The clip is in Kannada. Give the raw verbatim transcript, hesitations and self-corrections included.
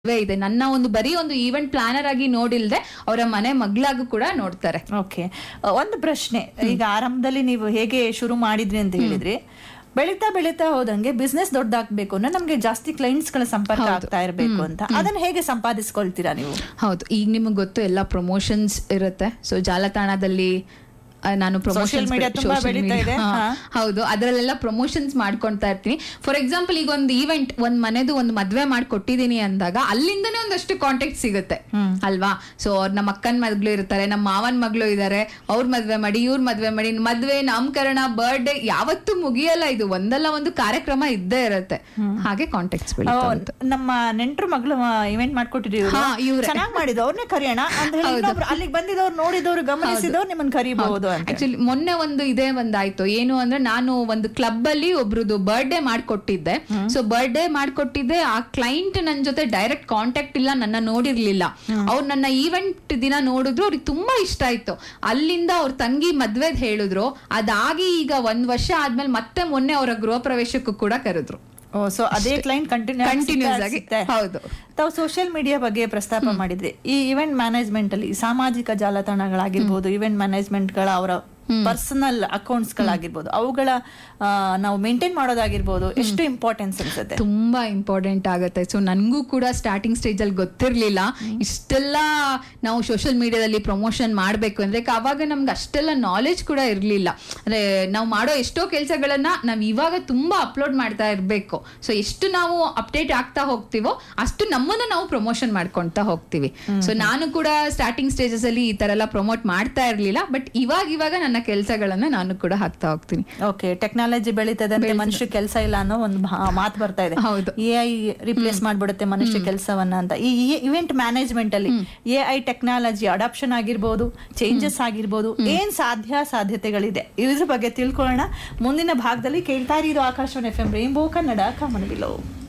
ಇದೆ. ನನ್ನ ಒಂದು ಬರೀ ಒಂದು ಈವೆಂಟ್ ಪ್ಲಾನರ್ ಆಗಿ ನೋಡಿಲ್ದೆ ಅವರ ಮನೆ ಮಗಳಾಗೂ ಕೂಡ ನೋಡ್ತಾರೆ. ಓಕೆ, ಒಂದು ಪ್ರಶ್ನೆ. ಈಗ ಆರಂಭದಲ್ಲಿ ನೀವು ಹೇಗೆ ಶುರು ಮಾಡಿದ್ರಿ ಅಂತ ಹೇಳಿದ್ರಿ, ಬೆಳೀತಾ ಬೆಳೀತಾ ಹೋದಂಗೆ ಬಿಸ್ನೆಸ್ ದೊಡ್ಡದಾಗಬೇಕು ಅಂದ್ರೆ ನಮ್ಗೆ ಜಾಸ್ತಿ ಕ್ಲೈಂಟ್ಸ್ ಗಳ ಸಂಪರ್ಕ ಆಗ್ತಾ ಇರಬೇಕು ಅಂತ, ಅದನ್ನ ಹೇಗೆ ಸಂಪಾದಿಸ್ಕೊಳ್ತೀರಾ ನೀವು? ಹೌದು, ಈಗ ನಿಮಗೆ ಗೊತ್ತು ಎಲ್ಲ ಪ್ರಮೋಷನ್ಸ್ ಇರುತ್ತೆ. ಸೊ ಜಾಲತಾಣದಲ್ಲಿ ನಾನು Social media ತುಂಬಾ ಬೆಳೀತಾ ಇದೆ. ಹೌದು, ಅದರಲ್ಲೆಲ್ಲ ಪ್ರಮೋಷನ್ಸ್ ಮಾಡ್ಕೊಂತಾ ಇರ್ತೀನಿ. ಫಾರ್ ಎಕ್ಸಾಂಪಲ್ ಈಗ ಒಂದು ಈವೆಂಟ್, ಒಂದ್ ಮನೆದು ಒಂದು ಮದ್ವೆ ಮಾಡ್ಕೊಟ್ಟಿದೀನಿ ಅಂದಾಗ ಅಲ್ಲಿಂದನೇ ಒಂದಷ್ಟು ಕಾಂಟ್ಯಾಕ್ಟ್ ಸಿಗುತ್ತೆ ಅಲ್ವಾ. ಸೊ ನಮ್ಮ ಅಕ್ಕನ ಮಗಳು ಇರ್ತಾರೆ, ನಮ್ಮ ಮಾವನ್ ಮಗಳು ಇದಾರೆ, ಅವ್ರ ಮದ್ವೆ ಮಾಡಿ, ಇವ್ರ ಮದ್ವೆ ಮಾಡಿ, ಮದ್ವೆ, ನಾಮಕರಣ, ಬರ್ಡೇ ಯಾವತ್ತೂ ಮುಗಿಯಲ್ಲ. ಇದು ಒಂದಲ್ಲ ಒಂದು ಕಾರ್ಯಕ್ರಮ ಇದ್ದೇ ಇರುತ್ತೆ. ಹಾಗೆ ಕಾಂಟ್ಯಾಕ್ಟ್ಸ್ ಬೆಳೀತಾ. ನಮ್ಮ ನೆಂಟ್ರ ಮಗಳು ಇವೆಂಟ್ ಮಾಡ್ಕೊಟ್ಟಿದ್ದೀವಿ, ಚೆನ್ನಾಗಿ ಮಾಡಿದ್ರು, ಅವ್ರನ್ನೇ ಕರೆಯೋಣ ಅಂತ ಹೇಳಿ ಅಲ್ಲಿಗೆ ಬಂದಿದ್ದವ್ರು, ನೋಡಿದವ್ರು, ಗಮನಿಸಿದವ್ರು ನಿಮ್ಮನ್ನ ಕರಿಬಹುದು. ಆಕ್ಚುಲಿ ಮೊನ್ನೆ ಒಂದು ಇದೇ ಒಂದಾಯ್ತು. ಏನು ಅಂದ್ರೆ, ನಾನು ಒಂದು ಕ್ಲಬ್ ಅಲ್ಲಿ ಒಬ್ರದ್ದು ಬರ್ಡೇ ಮಾಡ್ಕೊಟ್ಟಿದ್ದೆ. ಸೊ ಬರ್ಡೇ ಮಾಡ್ಕೊಟ್ಟಿದ್ದೆ, ಆ ಕ್ಲೈಂಟ್ ನನ್ ಜೊತೆ ಡೈರೆಕ್ಟ್ ಕಾಂಟ್ಯಾಕ್ಟ್ ಇಲ್ಲ, ನನ್ನ ನೋಡಿರ್ಲಿಲ್ಲ. ಅವ್ರು ನನ್ನ ಈವೆಂಟ್ ದಿನ ನೋಡಿದ್ರು, ಅವ್ರಿಗೆ ತುಂಬಾ ಇಷ್ಟ ಆಯ್ತು. ಅಲ್ಲಿಂದ ಅವ್ರ ತಂಗಿ ಮದ್ವೆದ್ ಹೇಳಿದ್ರು. ಅದಾಗಿ ಈಗ ಒಂದ್ ವರ್ಷ ಆದ್ಮೇಲೆ ಮತ್ತೆ ಮೊನ್ನೆ ಅವರ ಗೃಹ ಪ್ರವೇಶಕ್ಕೂ ಕೂಡ ಕರೆದ್ರು. ಸೊ ಅದೇ ಕ್ಲೈಂಟ್ ಕಂಟಿನ್ಯೂ ಕಂಟಿನ್ಯೂಸ್ ಆಗಿ. ಹೌದು, ತಾವು ಸೋಷಿಯಲ್ ಮೀಡಿಯಾ ಬಗ್ಗೆ ಪ್ರಸ್ತಾಪ ಮಾಡಿದ್ರಿ. ಈ ಇವೆಂಟ್ ಮ್ಯಾನೇಜ್ಮೆಂಟ್ ಅಲ್ಲಿ ಸಾಮಾಜಿಕ ಜಾಲತಾಣಗಳಾಗಿರ್ಬೋದು, ಇವೆಂಟ್ ಮ್ಯಾನೇಜ್ಮೆಂಟ್ ಗಳ ಅವರ ಪರ್ಸನಲ್ ಅಕೌಂಟ್ಸ್ ಗಳಾಗಿರ್ಬೋದು, ಅವುಗಳ ನಾವು ಮೇಂಟೈನ್ ಮಾಡೋದಾಗಿರ್ಬೋದು, ಎಷ್ಟು ಇಂಪಾರ್ಟೆನ್ಸ್ ಅನ್ಸುತ್ತೆ? ತುಂಬಾ ಇಂಪಾರ್ಟೆಂಟ್ ಆಗುತ್ತೆ. ಸೊ ನನ್ಗೂ ಕೂಡ ಸ್ಟಾರ್ಟಿಂಗ್ ಸ್ಟೇಜ್ ಅಲ್ಲಿ ಗೊತ್ತಿರ್ಲಿಲ್ಲ ಇಷ್ಟೆಲ್ಲ ನಾವು ಸೋಷಿಯಲ್ ಮೀಡಿಯಾದಲ್ಲಿ ಪ್ರಮೋಷನ್ ಮಾಡ್ಬೇಕು ಅಂದ್ರೆ. ಅವಾಗ ನಮ್ಗೆ ಅಷ್ಟೆಲ್ಲ ನಾಲೆಜ್ ಕೂಡ ಇರ್ಲಿಲ್ಲ. ಅಂದ್ರೆ ನಾವು ಮಾಡೋ ಎಷ್ಟೋ ಕೆಲಸಗಳನ್ನ ನಾವ್ ಇವಾಗ ತುಂಬಾ ಅಪ್ಲೋಡ್ ಮಾಡ್ತಾ ಇರ್ಬೇಕು. ಸೊ ಎಷ್ಟು ನಾವು ಅಪ್ಡೇಟ್ ಆಗ್ತಾ ಹೋಗ್ತೀವೋ ಅಷ್ಟು ನಮ್ಮನ್ನ ನಾವು ಪ್ರಮೋಷನ್ ಮಾಡ್ಕೊಂತಾ ಹೋಗ್ತೀವಿ. ಸೊ ನಾನು ಕೂಡ ಸ್ಟಾರ್ಟಿಂಗ್ ಸ್ಟೇಜಸ್ ಅಲ್ಲಿ ಈ ತರ ಎಲ್ಲ ಪ್ರಮೋಟ್ ಮಾಡ್ತಾ ಇರ್ಲಿಲ್ಲ. ಬಟ್ ಇವಾಗ ಇವಾಗ ನನ್ನ ಕೆಲಸಗಳನ್ನ ನಾನು ಕೂಡ ಹಾಕ್ತಾ ಹೋಗ್ತೀನಿ. ಓಕೆ, ಟೆಕ್ನಾಲಜಿ ಬೆಳೀತದಂತೆ ಮನುಷ್ಯ ಕೆಲಸ ಇಲ್ಲ ಅನ್ನೋ ಒಂದು ಮಾತು ಬರ್ತಾ ಇದೆ. ಹೌದು, ಎ ಐ ರಿಪ್ಲೇಸ್ ಮಾಡ್ಬಿಡುತ್ತೆ ಮನುಷ್ಯ ಕೆಲಸವನ್ನ ಅಂತ. ಈ ಇವೆಂಟ್ ಮ್ಯಾನೇಜ್ಮೆಂಟ್ ಅಲ್ಲಿ ಎ ಐ ಟೆಕ್ನಾಲಜಿ ಅಡಾಪ್ಷನ್ ಆಗಿರ್ಬೋದು, ಚೇಂಜಸ್ ಆಗಿರ್ಬೋದು, ಏನ್ ಸಾಧ್ಯ ಸಾಧ್ಯತೆಗಳಿದೆ ಇದ್ರ ಬಗ್ಗೆ ತಿಳ್ಕೊಳ್ಳೋಣ ಮುಂದಿನ ಭಾಗದಲ್ಲಿ. ಕೇಳ್ತಾ ಇರೋ Akashvani F M rainbow Kannada ಕಾಮನಬಿಲ್ಲು.